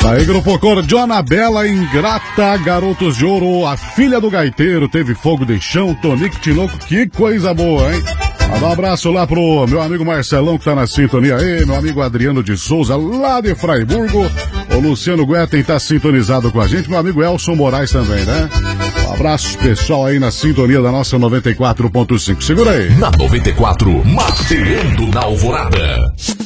Aí, Grupo Cordiona, Bela, Ingrata, Garotos de Ouro, A Filha do Gaiteiro, Teve Fogo de Chão, Tonico Tinoco, que coisa boa, hein? Um abraço lá pro meu amigo Marcelão, que tá na sintonia aí, meu amigo Adriano de Souza, lá de Fraiburgo, o Luciano Guetem tá sintonizado com a gente, meu amigo Elson Moraes também, né? Um abraço pessoal aí na sintonia da nossa 94.5. Segura aí. Na 94, Mateando na Alvorada.